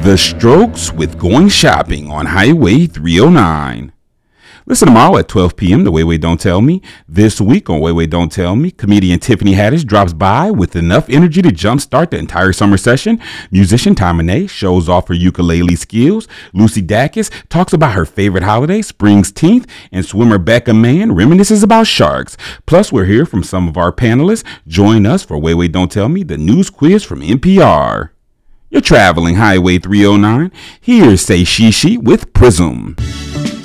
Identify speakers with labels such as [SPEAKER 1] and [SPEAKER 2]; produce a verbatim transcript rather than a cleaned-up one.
[SPEAKER 1] The Strokes with Going Shopping on Highway three oh nine. Listen tomorrow at twelve p.m. to Way Way Don't Tell Me. This week on Way Way Don't Tell Me, comedian Tiffany Haddish drops by with enough energy to jumpstart the entire summer session. Musician Ty Monet shows off her ukulele skills. Lucy Dacus talks about her favorite holiday, Springsteenth, and swimmer Becca Mann reminisces about sharks. Plus, we'll hear from some of our panelists. Join us for Way Way Don't Tell Me, the news quiz from N P R. You're traveling Highway three oh nine. Here's Say She She with Prism.